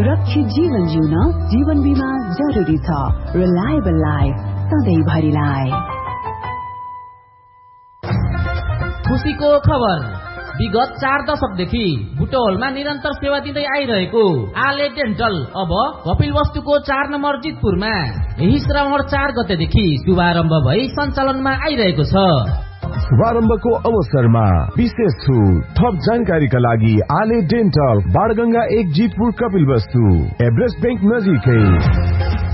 सुरक्षित जीवन जिउन जीवन बीमा जरुरी छ। Reliable life सधैँभरिलाई। खुशीको खबर। विगत 4 दशकदेखि बुटवलमा निरन्तर सेवा दिँदै आइरहेको आले डेन्टल अब कपिलवस्तुको 4 नम्बर जितपुरमा यही श्रावण 4 गतेदेखि शुभारम्भ भई सञ्चालनमा आइरहेको छ। शुभारम्भको अवसरमा विशेष छुट। थप जानकारीका लागि आले dental Banganga 1 Jitpur Kapilvastu Everest bank नजिकै।